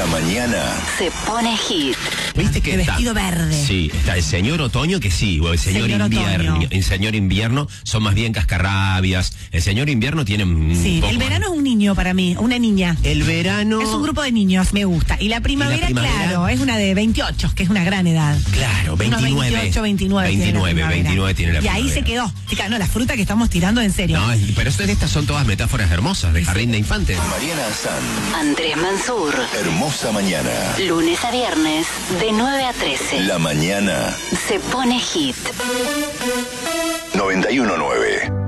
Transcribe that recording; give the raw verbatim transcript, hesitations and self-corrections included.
La mañana se pone hit. ¿Viste que El está? vestido verde. Sí, está el señor otoño, que sí, o el señor, Señor invierno. otoño. El señor invierno son más bien cascarrabias. El señor invierno tiene un Sí, poco el más- verano es un niño para mí, una niña. El verano. Es un grupo de niños, me gusta. Y la primavera, ¿Y la primavera? claro, es una de veintiocho, que es una gran edad. Claro, veintinueve. Unos veintiocho, veintinueve. tiene la veintinueve, primavera. veintinueve tiene la Y ahí primavera. se quedó. Chica, no, la fruta que estamos tirando en serio. No, es- pero esto- estas son todas metáforas hermosas de jardín de infantes. Mariana San, Andrés Mansur. hermosa mañana. Lunes a viernes, de nueve a trece. La mañana Se pone hit. noventa y uno nueve.